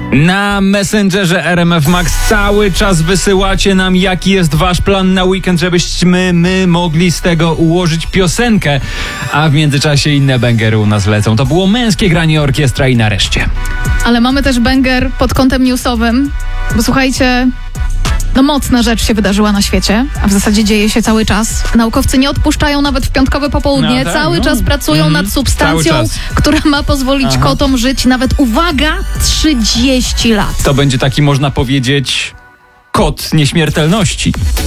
Na Messengerze RMF Max cały czas wysyłacie nam, jaki jest wasz plan na weekend, żebyśmy my mogli z tego ułożyć piosenkę, a w międzyczasie inne bangery u nas lecą. To było Męskie granie orkiestra i nareszcie. Ale mamy też banger pod kątem newsowym, bo słuchajcie, mocna rzecz się wydarzyła na świecie, a w zasadzie dzieje się cały czas. Naukowcy nie odpuszczają nawet w piątkowe popołudnie. Cały czas pracują nad substancją, która ma pozwolić kotom żyć nawet, uwaga, 30 lat. To będzie taki, można powiedzieć, kod nieśmiertelności.